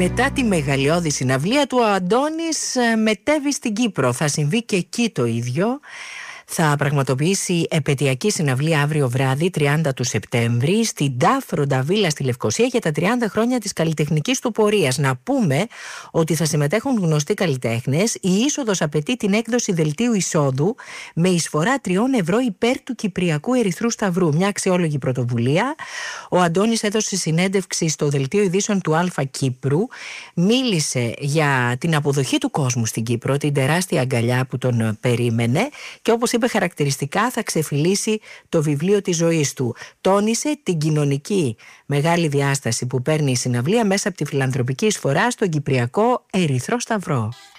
Μετά τη μεγαλειώδη συναυλία του, ο Αντώνης μετέβη στην Κύπρο. Θα συμβεί και εκεί το ίδιο. Θα πραγματοποιήσει επετειακή συναυλία αύριο βράδυ, 30 του Σεπτέμβρη, στην DAF Rondavilla στη Λευκοσία για τα 30 χρόνια της καλλιτεχνικής του πορείας. Να πούμε ότι θα συμμετέχουν γνωστοί καλλιτέχνες. Η είσοδος απαιτεί την έκδοση δελτίου εισόδου με εισφορά 3 ευρώ υπέρ του Κυπριακού Ερυθρού Σταυρού. Μια αξιόλογη πρωτοβουλία. Ο Αντώνης έδωσε συνέντευξη στο δελτίο ειδήσεων του Αλφα Κύπρου. Μίλησε για την αποδοχή του κόσμου στην Κύπρο, την τεράστια αγκαλιά που τον περίμενε και όπως είπε χαρακτηριστικά θα ξεφυλίσει το βιβλίο της ζωής του. Τόνισε την κοινωνική μεγάλη διάσταση που παίρνει η συναυλία μέσα από τη φιλανθρωπική εισφορά στον Κυπριακό Ερυθρό Σταυρό.